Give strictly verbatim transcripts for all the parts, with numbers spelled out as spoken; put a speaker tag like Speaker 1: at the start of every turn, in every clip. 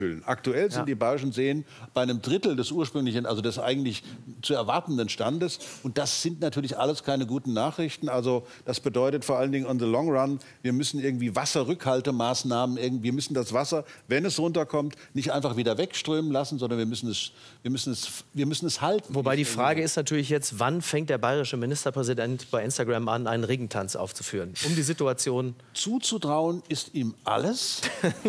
Speaker 1: Aktuell sind
Speaker 2: Ja.
Speaker 1: die bayerischen Seen bei einem Drittel des ursprünglichen, also des eigentlich zu erwartenden Standes. Und das sind natürlich alles keine guten Nachrichten. Also das bedeutet vor allen Dingen on the long run, wir müssen irgendwie Wasserrückhaltemaßnahmen, irgendwie, wir müssen das Wasser, wenn es runterkommt, nicht einfach wieder wegströmen lassen, sondern wir müssen es, wir müssen es, wir müssen es halten.
Speaker 2: Wobei die Frage ist natürlich jetzt, wann fängt der bayerische Ministerpräsident bei Instagram an, einen Regentanz aufzuführen, um die Situation...
Speaker 1: Zuzutrauen ist ihm alles.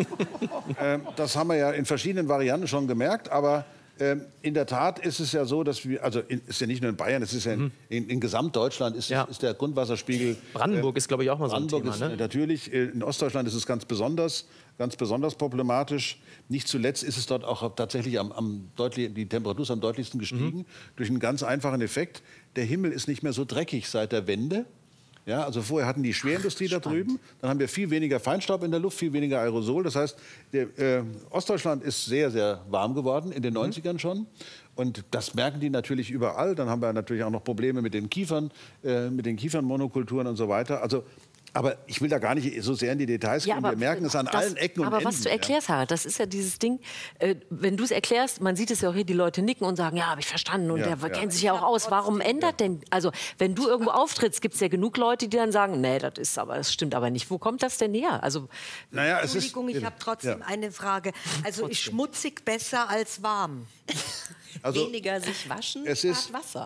Speaker 1: ähm, das haben wir ja in verschiedenen Varianten schon gemerkt, aber ähm, in der Tat ist es ja so, dass wir, also in, ist ja nicht nur in Bayern, es ist ja in,
Speaker 2: Mhm.
Speaker 1: in, in Gesamtdeutschland ist,
Speaker 2: Ja.
Speaker 1: ist der Grundwasserspiegel.
Speaker 2: Brandenburg
Speaker 1: äh,
Speaker 2: ist, glaube ich, auch mal so ein
Speaker 1: Brandenburg
Speaker 2: Thema,
Speaker 1: ist
Speaker 2: ne?
Speaker 1: natürlich, äh, in Ostdeutschland ist es ganz besonders, ganz besonders problematisch. Nicht zuletzt ist es dort auch tatsächlich am, am deutlich, die Temperatur ist am deutlichsten gestiegen,
Speaker 2: Mhm.
Speaker 1: durch einen ganz einfachen Effekt. Der Himmel ist nicht mehr so dreckig seit der Wende. Ja, also vorher hatten die Schwerindustrie da drüben, dann haben wir viel weniger Feinstaub in der Luft, viel weniger Aerosol. Das heißt, der, äh, Ostdeutschland ist sehr, sehr warm geworden, in den neunzigern schon. Und das merken die natürlich überall. Dann haben wir natürlich auch noch Probleme mit den Kiefern, äh, mit den Kiefernmonokulturen und so weiter. Also, aber ich will da gar nicht so sehr in die Details
Speaker 3: Ja,
Speaker 1: gehen.
Speaker 3: aber
Speaker 1: Wir merken es an
Speaker 3: das,
Speaker 1: allen Ecken und
Speaker 3: aber
Speaker 1: Enden.
Speaker 3: was du
Speaker 1: ja.
Speaker 3: erklärst, Harald, das ist ja dieses Ding, äh, wenn du es erklärst, man sieht es ja auch hier, die Leute nicken und sagen, ja, habe ich verstanden und
Speaker 1: Ja,
Speaker 3: der
Speaker 1: ja.
Speaker 3: kennt sich ja auch aus. Warum ändert denn, also wenn du irgendwo auftrittst, gibt es ja genug Leute, die dann sagen, nee, das ist aber, das stimmt aber nicht. Wo kommt das denn her? Also,
Speaker 1: Naja, es ist,
Speaker 4: Entschuldigung, ich habe trotzdem
Speaker 1: Ja.
Speaker 4: eine Frage. Also ist schmutzig besser als warm?
Speaker 1: also,
Speaker 5: Weniger sich waschen,
Speaker 1: es ist-
Speaker 5: spart Wasser.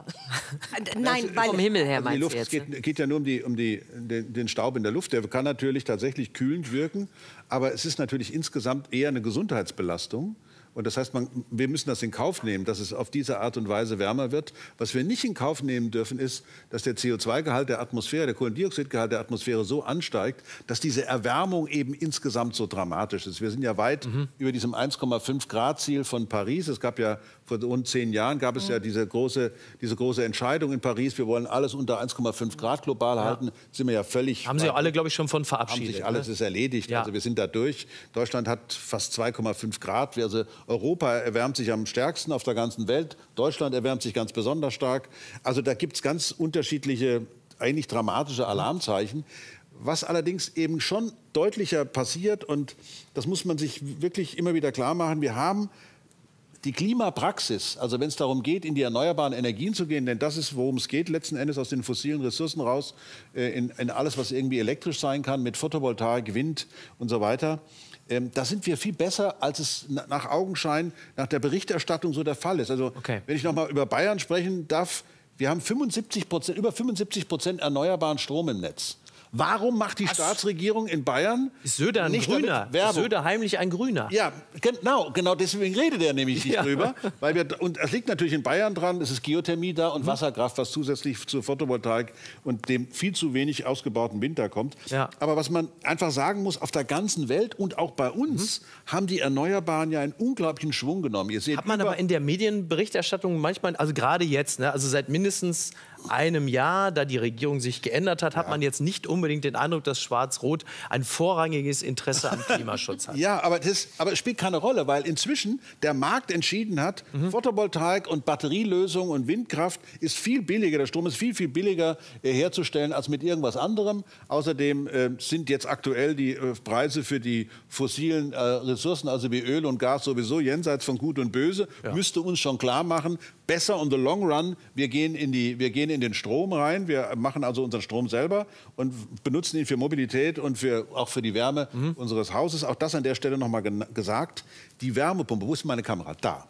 Speaker 4: Nein, weil
Speaker 3: vom Himmel her
Speaker 1: Also die
Speaker 3: meinst
Speaker 1: Luft,
Speaker 3: du
Speaker 1: es
Speaker 3: jetzt?
Speaker 1: geht, geht ja nur um, die, um die, den, den Staub in der Luft. Der kann natürlich tatsächlich kühlend wirken, aber es ist natürlich insgesamt eher eine Gesundheitsbelastung. Und das heißt, man, wir müssen das in Kauf nehmen, dass es auf diese Art und Weise wärmer wird. Was wir nicht in Kauf nehmen dürfen, ist, dass der C O zwei Gehalt der Atmosphäre, der Kohlendioxidgehalt der Atmosphäre so ansteigt, dass diese Erwärmung eben insgesamt so dramatisch ist. Wir sind ja weit
Speaker 2: Mhm.
Speaker 1: über diesem eins Komma fünf Grad Ziel von Paris. Es gab ja vor rund zehn Jahren gab es ja diese große, diese große Entscheidung in Paris. Wir wollen alles unter eins Komma fünf Grad global halten. Sind wir ja völlig.
Speaker 2: Haben Sie alle, glaube ich, schon von
Speaker 1: haben
Speaker 2: verabschiedet.
Speaker 1: sich alles
Speaker 2: ne?
Speaker 1: ist erledigt.
Speaker 2: Ja.
Speaker 1: Also wir sind da durch. Deutschland hat fast zwei Komma fünf Grad. Wir- Also Europa erwärmt sich am stärksten auf der ganzen Welt. Deutschland erwärmt sich ganz besonders stark. Also da gibt es ganz unterschiedliche, eigentlich dramatische Alarmzeichen. Was allerdings eben schon deutlicher passiert, und das muss man sich wirklich immer wieder klar machen, wir haben die Klimapraxis, also wenn es darum geht, in die erneuerbaren Energien zu gehen, denn das ist, worum es geht, letzten Endes aus den fossilen Ressourcen raus, äh, in, in alles, was irgendwie elektrisch sein kann, mit Photovoltaik, Wind und so weiter. Ähm, da sind wir viel besser, als es na, nach Augenschein, nach der Berichterstattung so der Fall ist. Also
Speaker 2: Okay.
Speaker 1: wenn ich noch mal über Bayern sprechen darf, wir haben fünfundsiebzig Prozent, über fünfundsiebzig Prozent erneuerbaren Strom im Netz. Warum macht die Staatsregierung in Bayern
Speaker 2: Ist Söder ein
Speaker 1: nicht damit
Speaker 2: Grüner? Ist
Speaker 1: Werbung?
Speaker 2: Söder heimlich ein Grüner?
Speaker 1: Ja, genau, genau deswegen redet er nämlich nicht
Speaker 2: Ja.
Speaker 1: drüber. Weil wir, und es liegt natürlich in Bayern dran, es ist Geothermie da und
Speaker 2: Mhm.
Speaker 1: Wasserkraft, was zusätzlich zur Photovoltaik und dem viel zu wenig ausgebauten Winter kommt.
Speaker 2: Ja.
Speaker 1: Aber was man einfach sagen muss, auf der ganzen Welt und auch bei uns haben die Erneuerbaren ja einen unglaublichen Schwung genommen. Ihr seht
Speaker 2: Hat man
Speaker 1: über-
Speaker 2: aber in der Medienberichterstattung manchmal, also gerade jetzt, ne, also seit mindestens einem Jahr, da die Regierung sich geändert hat, hat man jetzt nicht unbedingt den Eindruck, dass Schwarz-Rot ein vorrangiges Interesse am Klimaschutz hat.
Speaker 1: Ja, aber, das, aber es spielt keine Rolle, weil inzwischen der Markt entschieden hat,
Speaker 2: Mhm.
Speaker 1: Photovoltaik und Batterielösung und Windkraft ist viel billiger, der Strom ist viel, viel billiger äh, herzustellen als mit irgendwas anderem. Außerdem äh, sind jetzt aktuell die äh, Preise für die fossilen äh, Ressourcen, also wie Öl und Gas, sowieso jenseits von Gut und Böse.
Speaker 2: Ja.
Speaker 1: Müsste uns schon klar machen, besser on the long run, wir gehen, in die, wir gehen in den Strom rein, wir machen also unseren Strom selber und benutzen ihn für Mobilität und für, auch für die Wärme
Speaker 2: Mhm.
Speaker 1: unseres Hauses. Auch das an der Stelle noch mal gesagt. Die Wärmepumpe, wo ist meine Kamera? Da.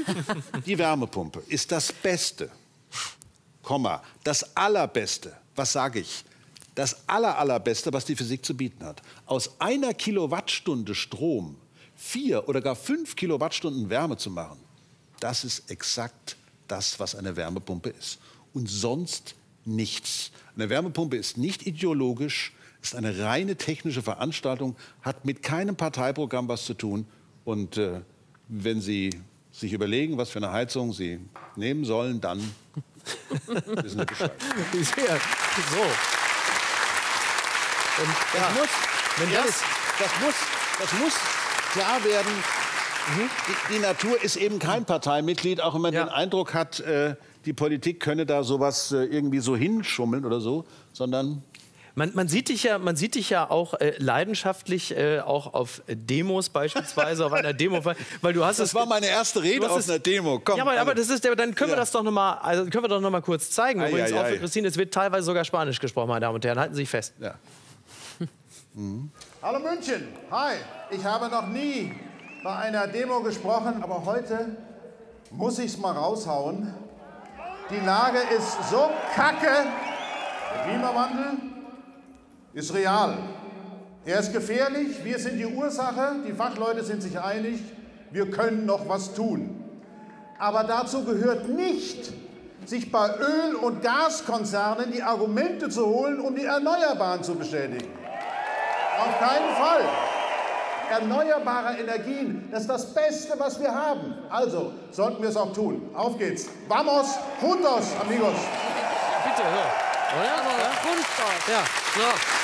Speaker 1: Die Wärmepumpe ist das Beste, Komma, das Allerbeste, was sage ich? Das aller, allerbeste, was die Physik zu bieten hat. Aus einer Kilowattstunde Strom vier oder gar fünf Kilowattstunden Wärme zu machen, das ist exakt das, was eine Wärmepumpe ist. Und sonst nichts. Eine Wärmepumpe ist nicht ideologisch, ist eine reine technische Veranstaltung, hat mit keinem Parteiprogramm was zu tun. Und äh, wenn Sie sich überlegen, was für eine Heizung Sie nehmen sollen, dann wissen Sie Bescheid.
Speaker 2: Sehr. So. Und,
Speaker 1: Das,
Speaker 2: ja,
Speaker 1: muss,
Speaker 2: wenn
Speaker 1: ja,
Speaker 2: das,
Speaker 1: das, muss, das muss klar werden. Die, die Natur ist eben kein Parteimitglied, auch wenn man
Speaker 2: Ja.
Speaker 1: den Eindruck hat, äh, die Politik könne da sowas äh, irgendwie so hinschummeln oder so, sondern
Speaker 2: Man, man, sieht dich ja, man sieht dich ja auch äh, leidenschaftlich äh, auch auf Demos beispielsweise, auf einer Demo, weil, weil du hast
Speaker 1: Das
Speaker 2: es,
Speaker 1: war meine erste Rede auf einer Demo. Komm,
Speaker 2: ja, aber, aber das ist, dann können wir
Speaker 1: Ja.
Speaker 2: das doch noch mal, also können wir doch noch mal kurz zeigen.
Speaker 1: Ei,
Speaker 2: Übrigens
Speaker 1: ei,
Speaker 2: auch für
Speaker 1: ei.
Speaker 2: Christine, es wird teilweise sogar Spanisch gesprochen, meine Damen und Herren. Halten Sie sich fest.
Speaker 1: Ja.
Speaker 5: Mhm. Hallo München, hi. Ich habe noch nie bei einer Demo gesprochen, aber heute muss ich es mal raushauen. Die Lage ist so kacke. Der Klimawandel ist real. Er ist gefährlich, wir sind die Ursache, die Fachleute sind sich einig, wir können noch was tun. Aber dazu gehört nicht, sich bei Öl- und Gaskonzernen die Argumente zu holen, um die Erneuerbaren zu bestätigen. Auf keinen Fall. Erneuerbare Energien, das ist das Beste, was wir haben. Also sollten wir es auch tun. Auf geht's. Vamos, juntos, amigos.
Speaker 2: Bitte, so. Oder? Ja. Ja. So.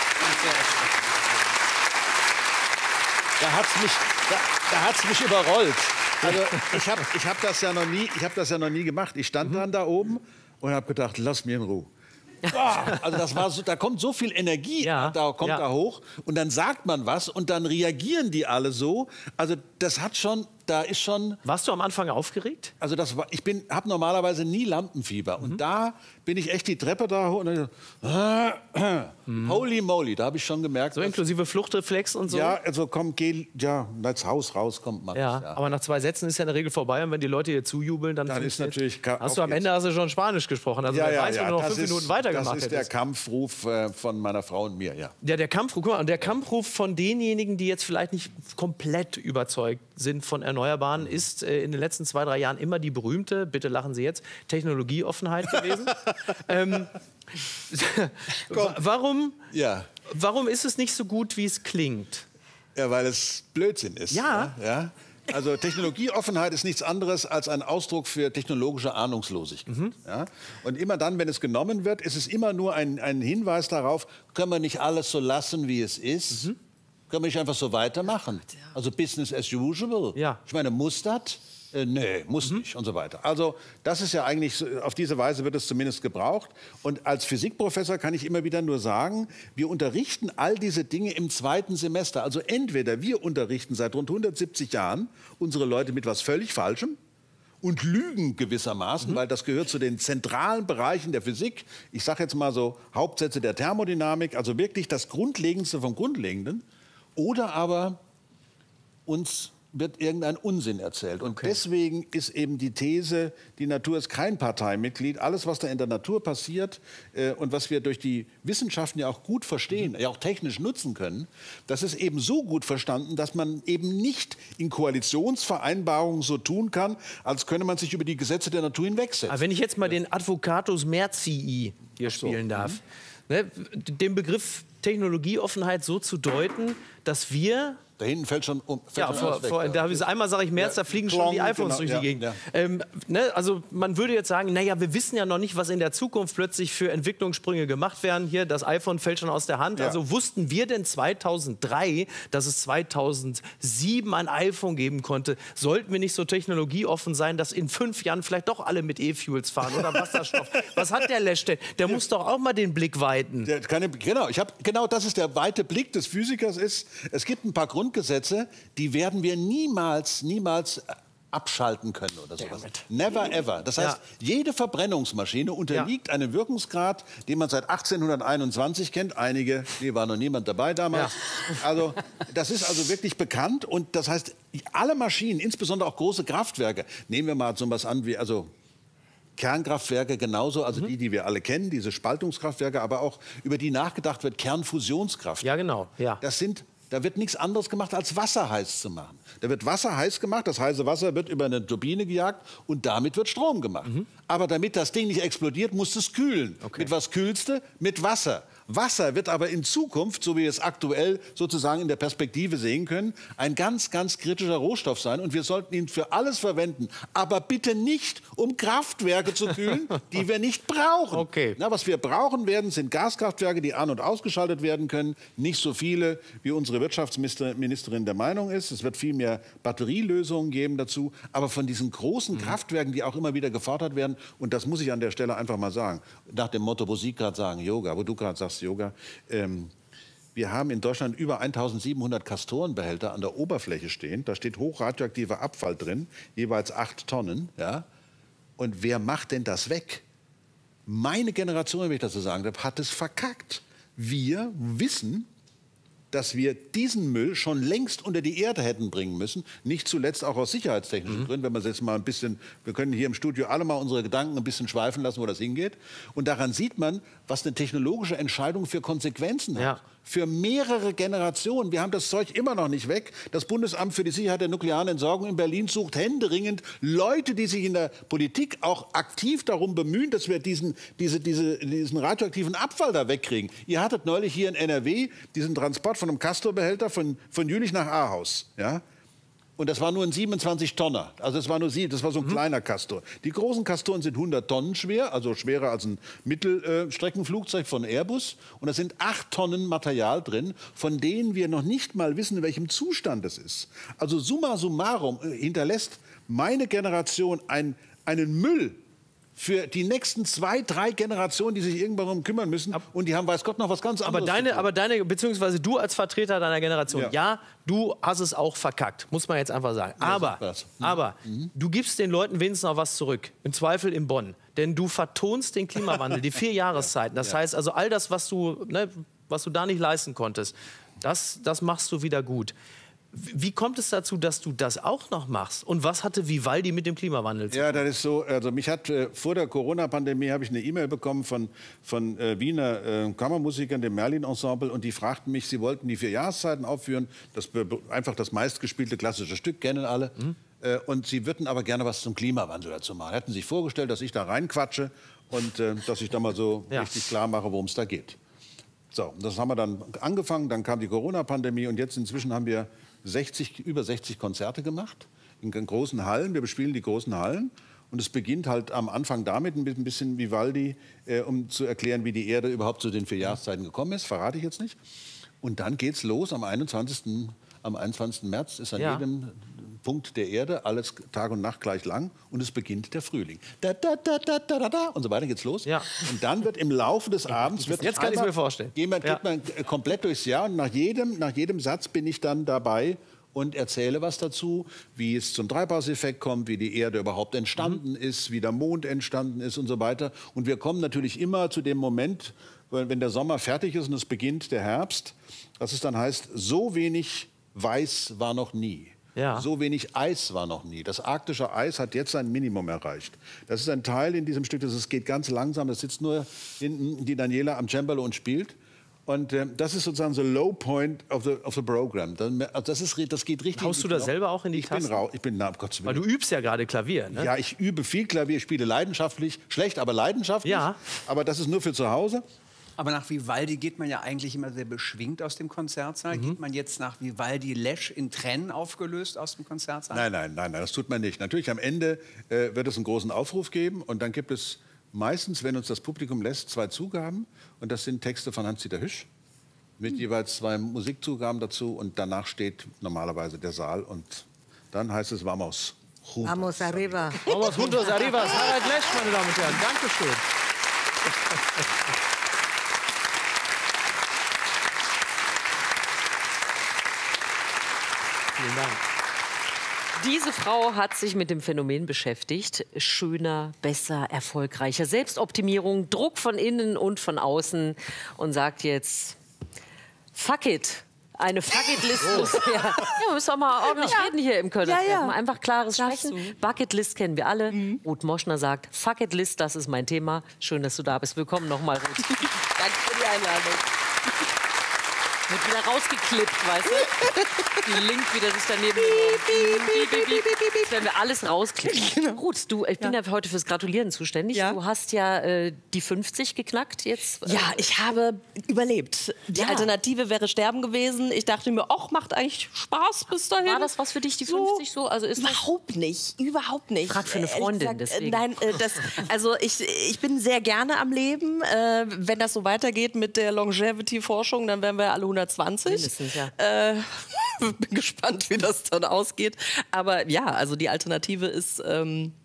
Speaker 1: Da hat's mich, da, da hat's mich überrollt. Also ich habe ich hab das ja noch nie, ich habe das ja noch nie gemacht. Ich stand dann da oben und habe gedacht, lass mir in Ruhe. Boah, also das war so, da kommt so viel Energie,
Speaker 2: Ja,
Speaker 1: da kommt
Speaker 2: ja.
Speaker 1: da hoch und dann sagt man was und dann reagieren die alle so. Also das hat schon, da ist schon.
Speaker 2: Warst du am Anfang aufgeregt?
Speaker 1: Also das war, ich bin, habe normalerweise nie Lampenfieber und da bin ich echt die Treppe da hoch und dann, so, holy moly, da habe ich schon gemerkt.
Speaker 2: So
Speaker 1: dass-
Speaker 2: inklusive Fluchtreflex und so?
Speaker 1: ja, also komm, geh, ja, ins Haus raus kommt man.
Speaker 2: Ja, aber nach zwei Sätzen ist ja in der Regel vorbei und wenn die Leute hier zujubeln, dann,
Speaker 1: Dann ist natürlich ka-
Speaker 2: hast du
Speaker 1: auf
Speaker 2: am Ende
Speaker 1: geht's.
Speaker 2: hast du schon Spanisch gesprochen. Also wer weiß, wenn du noch
Speaker 1: das
Speaker 2: fünf
Speaker 1: ist,
Speaker 2: Minuten weitergemacht
Speaker 1: Das ist der
Speaker 2: hättest.
Speaker 1: Kampfruf äh, von meiner Frau und mir, ja.
Speaker 2: Ja, der Kampfruf, guck mal, und der Kampfruf von denjenigen, die jetzt vielleicht nicht komplett überzeugt sind von Erneuerbaren, ist äh, in den letzten zwei, drei Jahren immer die berühmte, bitte lachen Sie jetzt, Technologieoffenheit gewesen. ähm, wa- warum,
Speaker 1: Ja.
Speaker 2: warum ist es nicht so gut, wie es klingt?
Speaker 1: Ja, weil es Blödsinn ist.
Speaker 2: Ja.
Speaker 1: ne? ja. Also Technologieoffenheit ist nichts anderes als ein Ausdruck für technologische Ahnungslosigkeit.
Speaker 2: Mhm.
Speaker 1: Ja? Und immer dann, wenn es genommen wird, ist es immer nur ein, ein Hinweis darauf, können wir nicht alles so lassen, wie es ist?
Speaker 2: Mhm.
Speaker 1: Können wir nicht einfach so weitermachen? Also Business as usual.
Speaker 2: Ja.
Speaker 1: Ich meine, muss das? Äh, nee, muss
Speaker 2: Mhm.
Speaker 1: nicht und so weiter. Also das ist ja eigentlich, so- auf diese Weise wird es zumindest gebraucht. Und als Physikprofessor kann ich immer wieder nur sagen, wir unterrichten all diese Dinge im zweiten Semester. Also entweder wir unterrichten seit rund hundertsiebzig Jahren unsere Leute mit was völlig Falschem und lügen gewissermaßen, weil das gehört zu den zentralen Bereichen der Physik. Ich sage jetzt mal so Hauptsätze der Thermodynamik, also wirklich das Grundlegendste vom Grundlegenden. Oder aber uns wird irgendein Unsinn erzählt. Und deswegen ist eben die These, die Natur ist kein Parteimitglied. Alles, was da in der Natur passiert äh, und was wir durch die Wissenschaften ja auch gut verstehen, ja auch technisch nutzen können, das ist eben so gut verstanden, dass man eben nicht in Koalitionsvereinbarungen so tun kann, als könne man sich über die Gesetze der Natur hinwegsetzen.
Speaker 2: Aber wenn ich jetzt mal den Advocatus Merzii hier spielen darf, ne, den Begriff Technologieoffenheit so zu deuten, dass wir
Speaker 1: Da hinten fällt schon um. Fällt
Speaker 2: Ja,
Speaker 1: schon
Speaker 2: vor,
Speaker 1: alles weg,
Speaker 2: vor,
Speaker 1: ja.
Speaker 2: da habe ich einmal sage ich März,
Speaker 1: Ja,
Speaker 2: da fliegen
Speaker 1: Klong,
Speaker 2: schon die iPhones
Speaker 1: genau,
Speaker 2: durch
Speaker 1: ja,
Speaker 2: die Gegend.
Speaker 1: ja.
Speaker 2: Ähm, ne, also man würde jetzt sagen, naja, wir wissen ja noch nicht, was in der Zukunft plötzlich für Entwicklungssprünge gemacht werden. Hier, das iPhone fällt schon aus der Hand.
Speaker 1: Ja.
Speaker 2: Also wussten wir denn zweitausenddrei, dass es zweitausendsieben ein iPhone geben konnte? Sollten wir nicht so technologieoffen sein, dass in fünf Jahren vielleicht doch alle mit E-Fuels fahren oder Wasserstoff? Was hat der Leschtet? Der muss doch auch mal den Blick weiten.
Speaker 1: Der kann, genau, ich hab, genau das ist der weite Blick des Physikers. Ist, es gibt ein paar Grundgesetze, die werden wir niemals, niemals abschalten können oder sowas. Never ever. Das heißt,
Speaker 2: Ja.
Speaker 1: jede Verbrennungsmaschine unterliegt einem Wirkungsgrad, den man seit achtzehnhunderteinundzwanzig kennt. Einige, nee, war noch niemand dabei damals. Also, das ist also wirklich bekannt. Und das heißt, alle Maschinen, insbesondere auch große Kraftwerke, nehmen wir mal so was an wie, also Kernkraftwerke genauso, also die, die wir alle kennen, diese Spaltungskraftwerke, aber auch über die nachgedacht wird, Kernfusionskraftwerke.
Speaker 2: Ja, genau. Ja.
Speaker 1: Das sind, da wird nichts anderes gemacht, als Wasser heiß zu machen. Da wird Wasser heiß gemacht, das heiße Wasser wird über eine Turbine gejagt und damit wird Strom gemacht. Aber damit das Ding nicht explodiert, muss es kühlen. Mit was kühlst du? Mit Wasser. Wasser wird aber in Zukunft, so wie wir es aktuell sozusagen in der Perspektive sehen können, ein ganz, ganz kritischer Rohstoff sein. Und wir sollten ihn für alles verwenden. Aber bitte nicht, um Kraftwerke zu kühlen, die wir nicht brauchen.
Speaker 2: Okay.
Speaker 1: Na, was wir brauchen werden, sind Gaskraftwerke, die an- und ausgeschaltet werden können. Nicht so viele, wie unsere Wirtschaftsministerin der Meinung ist. Es wird viel mehr Batterielösungen geben dazu. Aber von diesen großen Kraftwerken, die auch immer wieder gefordert werden, und das muss ich an der Stelle einfach mal sagen, nach dem Motto, wo Sie gerade sagen, Yoga, wo du gerade sagst, sagst, Yoga. Ähm, wir haben in Deutschland über eintausendsiebenhundert Castorenbehälter an der Oberfläche stehen. Da steht hochradioaktiver Abfall drin, jeweils acht Tonnen. Ja? Und wer macht denn das weg? Meine Generation, wenn ich das so sagen darf, hat es verkackt. Wir wissen, dass wir diesen Müll schon längst unter die Erde hätten bringen müssen. Nicht zuletzt auch aus sicherheitstechnischen mhm. Gründen, wenn man jetzt mal ein bisschen, wir können hier im Studio alle mal unsere Gedanken ein bisschen schweifen lassen, wo das hingeht. Und daran sieht man, was eine technologische Entscheidung für Konsequenzen hat. Ja. Für mehrere Generationen. Wir haben das Zeug immer noch nicht weg. Das Bundesamt für die Sicherheit der nuklearen Entsorgung in Berlin sucht händeringend Leute, die sich in der Politik auch aktiv darum bemühen, dass wir diesen, diese, diese, diesen radioaktiven Abfall da wegkriegen. Ihr hattet neulich hier in N R W diesen Transport von einem Castor-Behälter von, von Jülich nach Ahaus. Ja? Und das war nur ein siebenundzwanzig Tonner. Also das war nur sie, das war so ein mhm. kleiner Castor. Die großen Castoren sind hundert Tonnen schwer, also schwerer als ein Mittelstreckenflugzeug von Airbus. Und da sind acht Tonnen Material drin, von denen wir noch nicht mal wissen, in welchem Zustand es ist. Also summa summarum hinterlässt meine Generation ein, einen Müll für die nächsten zwei, drei Generationen, die sich irgendwann darum kümmern müssen. Und die haben, weiß Gott, noch was ganz anderes.
Speaker 2: Aber deine, aber deine, beziehungsweise du als Vertreter deiner Generation, ja. ja, du hast es auch verkackt, muss man jetzt einfach sagen. Ja, aber, mhm. aber mhm. du gibst den Leuten wenigstens noch was zurück. Im Zweifel in Bonn. Denn du vertonst den Klimawandel, die vier Jahreszeiten. Das ja. heißt also, all das, was du, ne, was du da nicht leisten konntest, das, das machst du wieder gut. Wie kommt es dazu, dass du das auch noch machst? Und was hatte Vivaldi mit dem Klimawandel zu tun?
Speaker 1: Ja, das ist so. Also mich hat äh, vor der Corona-Pandemie habe ich eine E-Mail bekommen von von äh, Wiener äh, Kammermusikern, dem Merlin-Ensemble, und die fragten mich, sie wollten die vier Jahreszeiten aufführen, das einfach das meistgespielte klassische Stück, kennen alle. Mhm. Äh, und sie würden aber gerne was zum Klimawandel dazu machen. Hätten sich vorgestellt, dass ich da reinquatsche und äh, dass ich da mal so ja. richtig klar mache, worum es da geht. So, das haben wir dann angefangen. Dann kam die Corona-Pandemie und jetzt inzwischen haben wir sechzig, über sechzig Konzerte gemacht in großen Hallen. Wir bespielen die großen Hallen. Und es beginnt halt am Anfang damit ein bisschen Vivaldi, äh, um zu erklären, wie die Erde überhaupt zu den vier Jahreszeiten gekommen ist. Verrate ich jetzt nicht. Und dann geht's los am einundzwanzigsten Am einundzwanzigsten März ist an ja. jedem Punkt der Erde alles Tag und Nacht gleich lang. Und es beginnt der Frühling. Da, da, da, da, da, da, und so weiter geht's los. Ja. Und dann wird im Laufe des Abends... Wird
Speaker 2: jetzt kann ich es mir vorstellen.
Speaker 1: Jemand ja. geht man komplett durchs Jahr und nach jedem, nach jedem Satz bin ich dann dabei und erzähle was dazu, wie es zum Treibhauseffekt kommt, wie die Erde überhaupt entstanden mhm. ist, wie der Mond entstanden ist und so weiter. Und wir kommen natürlich immer zu dem Moment, wenn der Sommer fertig ist und es beginnt der Herbst, dass es dann heißt, so wenig Weiß war noch nie. Ja. So wenig Eis war noch nie. Das arktische Eis hat jetzt sein Minimum erreicht. Das ist ein Teil in diesem Stück, das es geht ganz langsam. Da sitzt nur hinten die Daniela am Cembalo und spielt. Und äh, das ist sozusagen the low point of the, of the program. Das, also das, ist, das geht richtig.
Speaker 2: Haust du da selber auch in die
Speaker 1: ich
Speaker 2: Tasten?
Speaker 1: Bin rau, ich bin, na, um Gottes Willen.
Speaker 2: Weil du übst ja gerade Klavier, ne?
Speaker 1: Ja, ich übe viel Klavier, ich spiele leidenschaftlich. Schlecht, aber leidenschaftlich.
Speaker 2: Ja.
Speaker 1: Aber das ist nur für zu Hause.
Speaker 6: Aber nach Vivaldi geht man ja eigentlich immer sehr beschwingt aus dem Konzertsaal. Mhm. Geht man jetzt nach Vivaldi Lesch in Tränen aufgelöst aus dem Konzertsaal?
Speaker 1: Nein, nein, nein, nein, das tut man nicht. Natürlich, am Ende äh, wird es einen großen Aufruf geben. Und dann gibt es meistens, wenn uns das Publikum lässt, zwei Zugaben. Und das sind Texte von Hans-Dieter Hüsch. Mit mhm. jeweils zwei Musikzugaben dazu. Und danach steht normalerweise der Saal. Und dann heißt es Vamos.
Speaker 4: Juntos. Vamos arriba.
Speaker 2: Vamos juntos arriba. Harald Lesch, meine Damen und Herren. Dankeschön. Vielen Dank.
Speaker 3: Diese Frau hat sich mit dem Phänomen beschäftigt. Schöner, besser, erfolgreicher. Selbstoptimierung, Druck von innen und von außen. Und sagt jetzt, fuck it. Eine Fuck-it-List oh. muss ja. Ja, wir müssen auch mal ordentlich ja. reden hier im Kölner. Ja, ja. Einfach klares Sprechen. Bucket-List kennen wir alle. Mhm. Ruth Moschner sagt, Fuck-it-List, das ist mein Thema. Schön, dass du da bist. Willkommen nochmal, Ruth. Danke für die Einladung. Wird wieder rausgeklippt, weißt du? Die Link wieder sich daneben. Das werden wir alles rausklippen. Genau. Ruth, du, ich bin ja. ja heute fürs Gratulieren zuständig. Ja. Du hast ja äh, die fünfzig geknackt jetzt.
Speaker 7: Ja, ich habe überlebt. Die ja. Alternative wäre Sterben gewesen. Ich dachte mir, ach, macht eigentlich Spaß bis dahin.
Speaker 3: War das was für dich, die fünfzig so? Also ist
Speaker 7: überhaupt nicht, überhaupt nicht.
Speaker 3: Frag für eine Freundin,
Speaker 7: gesagt, deswegen. Nein, äh, das, also ich, ich bin sehr gerne am Leben. Äh, wenn das so weitergeht mit der Longevity-Forschung, dann wären wir alle hundertzwanzig.
Speaker 3: Mindestens, ja.
Speaker 7: Äh, bin gespannt, wie das dann ausgeht. Aber ja, also die Alternative ist ähm,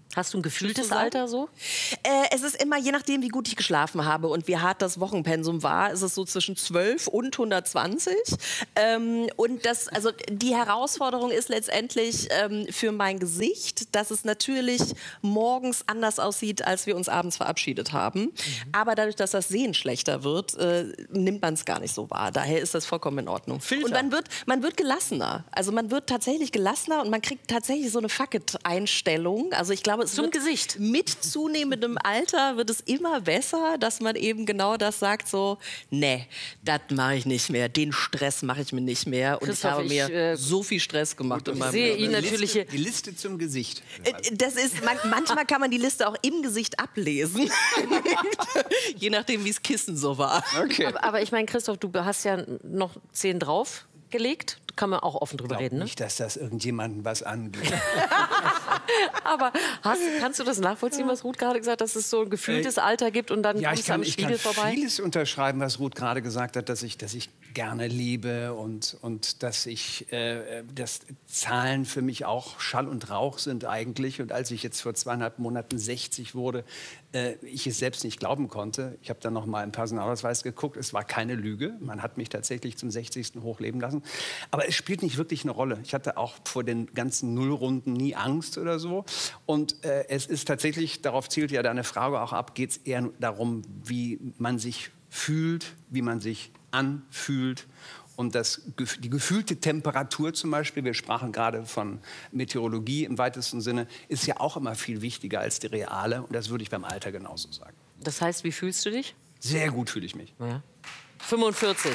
Speaker 3: Hast du ein gefühltes Alter so?
Speaker 7: Äh, es ist immer, je nachdem, wie gut ich geschlafen habe und wie hart das Wochenpensum war, ist es so zwischen zwölf und hundertzwanzig. Ähm, und das, also die Herausforderung ist letztendlich ähm, für mein Gesicht, dass es natürlich morgens anders aussieht, als wir uns abends verabschiedet haben. Mhm. Aber dadurch, dass das Sehen schlechter wird, äh, nimmt man es gar nicht so wahr. Daher ist das vollkommen in Ordnung.
Speaker 2: Filter.
Speaker 7: Und man wird, man wird gelassener. Also man wird tatsächlich gelassener und man kriegt tatsächlich so eine Fuck-it-Einstellung. Also ich glaube, es
Speaker 3: Zum
Speaker 7: wird
Speaker 3: Gesicht.
Speaker 7: mit zunehmendem Alter wird es immer besser, dass man eben genau das sagt, so, nee, das mache ich nicht mehr, den Stress mache ich mir nicht mehr. Und
Speaker 3: Christoph,
Speaker 7: ich habe mir
Speaker 3: ich, äh,
Speaker 7: so viel Stress gemacht in
Speaker 3: ich
Speaker 7: meinem
Speaker 3: sehe
Speaker 7: Leben.
Speaker 3: ihn
Speaker 6: Die
Speaker 3: natürlich...
Speaker 6: Liste, die Liste zum Gesicht.
Speaker 7: Äh, Das ist, man, manchmal kann man die Liste auch im Gesicht ablesen. Je nachdem, wie das Kissen so war.
Speaker 6: Okay.
Speaker 3: Aber, aber ich meine, Christoph, du hast ja noch zehn draufgelegt. Kann man auch offen drüber
Speaker 6: Ich
Speaker 3: reden, ne?
Speaker 6: nicht, dass das irgendjemandem was angeht.
Speaker 3: Aber hast, kannst du das nachvollziehen, was Ruth gerade gesagt hat, dass es so ein gefühltes Alter gibt und dann
Speaker 6: Ja,
Speaker 3: kommst
Speaker 6: ich
Speaker 3: du am
Speaker 6: kann, ich
Speaker 3: Spiegel
Speaker 6: kann
Speaker 3: vorbei?
Speaker 6: vieles unterschreiben, was Ruth gerade gesagt hat, dass ich, dass ich gerne lebe und, und dass ich, äh, dass Zahlen für mich auch Schall und Rauch sind eigentlich. Und als ich jetzt vor zweieinhalb Monaten sechzig wurde, äh, ich es selbst nicht glauben konnte. Ich habe dann noch mal im Personalausweis geguckt. Es war keine Lüge. Man hat mich tatsächlich zum sechzigsten hochleben lassen. Aber es spielt nicht wirklich eine Rolle. Ich hatte auch vor den ganzen Nullrunden nie Angst oder so. Und äh, es ist tatsächlich, darauf zielt ja deine Frage auch ab, geht es eher darum, wie man sich fühlt, wie man sich anfühlt. Und das, die gefühlte Temperatur zum Beispiel, wir sprachen gerade von Meteorologie im weitesten Sinne, ist ja auch immer viel wichtiger als die reale. Und das würde ich beim Alter genauso sagen.
Speaker 3: Das heißt, wie fühlst du dich?
Speaker 6: Sehr gut fühle ich mich.
Speaker 3: Ja. fünfundvierzig.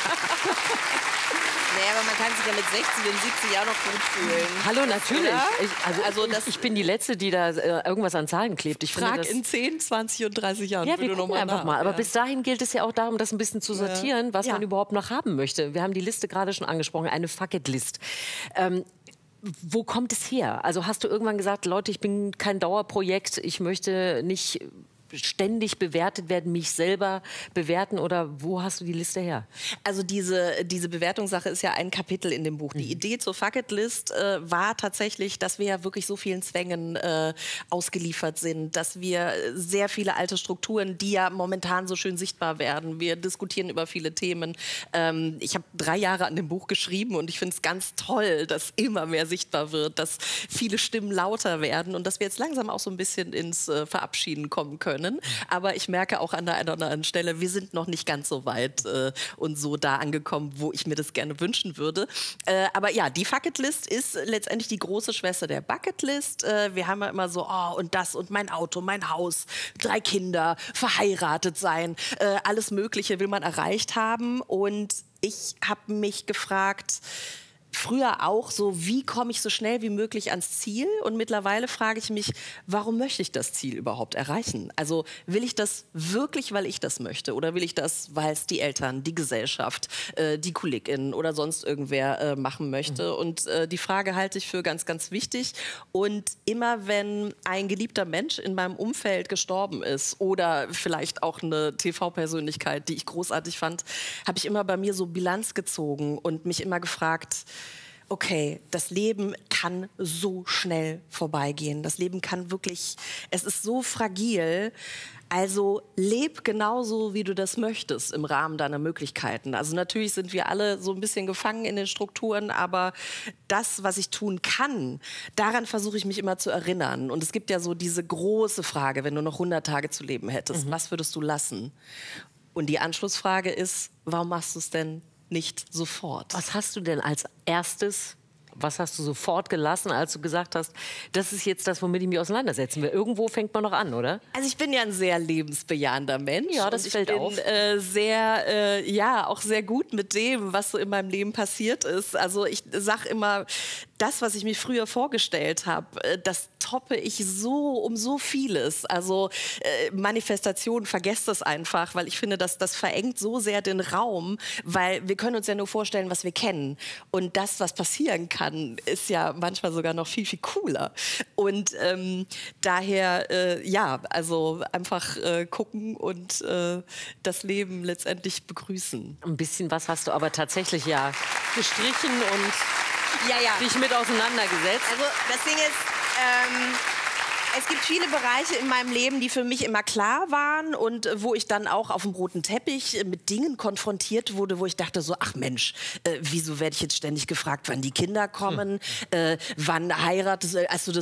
Speaker 7: Nee, aber man kann sich ja mit sechzig und siebzig auch noch gut fühlen.
Speaker 3: Hallo, natürlich.
Speaker 7: Oder?
Speaker 3: Ich, also,
Speaker 7: Also
Speaker 3: ich,
Speaker 7: das-
Speaker 3: ich bin die Letzte, die da äh, irgendwas an Zahlen klebt. Ich finde
Speaker 7: Frag
Speaker 3: das,
Speaker 7: in zehn, zwanzig und dreißig Jahren.
Speaker 3: ja, wir
Speaker 7: bitte noch
Speaker 3: gucken einfach
Speaker 7: nach.
Speaker 3: mal. Aber
Speaker 7: Ja.
Speaker 3: bis dahin gilt es ja auch darum, das ein bisschen zu sortieren, was
Speaker 7: Ja.
Speaker 3: man überhaupt noch haben möchte. Wir haben die Liste gerade schon angesprochen, eine Fuck-it-List. Ähm, wo kommt es her? Also hast du irgendwann gesagt, Leute, ich bin kein Dauerprojekt, ich möchte nicht ständig bewertet werden, mich selber bewerten, oder wo hast du die Liste her?
Speaker 7: Also diese, diese Bewertungssache ist ja ein Kapitel in dem Buch. Die Idee zur Fuck-it-List äh, war tatsächlich, dass wir ja wirklich so vielen Zwängen äh, ausgeliefert sind, dass wir sehr viele alte Strukturen, die ja momentan so schön sichtbar werden. Wir diskutieren über viele Themen. Ähm, ich habe drei Jahre an dem Buch geschrieben und ich finde es ganz toll, dass immer mehr sichtbar wird, dass viele Stimmen lauter werden und dass wir jetzt langsam auch so ein bisschen ins äh, Verabschieden kommen können. Aber ich merke auch an der einen oder anderen Stelle, wir sind noch nicht ganz so weit äh, und so da angekommen, wo ich mir das gerne wünschen würde. Äh, aber ja, die Fuck-it-List ist letztendlich die große Schwester der Bucket-List. Äh, wir haben ja immer so, oh, und das und mein Auto, mein Haus, drei Kinder, verheiratet sein, äh, alles Mögliche will man erreicht haben. Und ich habe mich gefragt, früher auch so, wie komme ich so schnell wie möglich ans Ziel? Und mittlerweile frage ich mich, warum möchte ich das Ziel überhaupt erreichen? Also will ich das wirklich, weil ich das möchte? Oder will ich das, weil es die Eltern, die Gesellschaft, äh, die KollegInnen oder sonst irgendwer äh, machen möchte? Mhm. Und äh, die Frage halte ich für ganz, ganz wichtig. Und immer wenn ein geliebter Mensch in meinem Umfeld gestorben ist oder vielleicht auch eine T V-Persönlichkeit, die ich großartig fand, habe ich immer bei mir so Bilanz gezogen und mich immer gefragt, okay, das Leben kann so schnell vorbeigehen. Das Leben kann wirklich, es ist so fragil. Also leb genauso, wie du das möchtest im Rahmen deiner Möglichkeiten. Also natürlich sind wir alle so ein bisschen gefangen in den Strukturen, aber das, was ich tun kann, daran versuche ich mich immer zu erinnern. Und es gibt ja so diese große Frage, wenn du noch hundert Tage zu leben hättest, mhm. was würdest du lassen? Und die Anschlussfrage ist, warum machst du es denn nicht sofort?
Speaker 3: Was hast du denn als erstes, was hast du sofort gelassen, als du gesagt hast, das ist jetzt das, womit ich mich auseinandersetzen will? Irgendwo fängt man noch an, oder?
Speaker 7: Also ich bin ja ein sehr lebensbejahender Mensch.
Speaker 3: Ja, das
Speaker 7: und
Speaker 3: fällt
Speaker 7: ich bin,
Speaker 3: auf.
Speaker 7: Äh, sehr, äh, ja, auch sehr gut mit dem, was so in meinem Leben passiert ist. Also ich sag immer, das, was ich mir früher vorgestellt habe, äh, das toppe ich so um so vieles. Also äh, Manifestation, vergesst das einfach, weil ich finde, dass das verengt so sehr den Raum, weil wir können uns ja nur vorstellen, was wir kennen. Und das, was passieren kann, ist ja manchmal sogar noch viel, viel cooler. Und ähm, daher, äh, ja, also einfach äh, gucken und äh, das Leben letztendlich begrüßen.
Speaker 3: Ein bisschen was hast du aber tatsächlich ja gestrichen und
Speaker 7: Ja, ja.
Speaker 3: dich mit auseinandergesetzt.
Speaker 7: Also das Ding ist, ähm, Es gibt viele Bereiche in meinem Leben, die für mich immer klar waren und äh, wo ich dann auch auf dem roten Teppich äh, mit Dingen konfrontiert wurde, wo ich dachte so, ach Mensch, äh, wieso werde ich jetzt ständig gefragt, wann die Kinder kommen, hm. äh, wann heiratest du, also das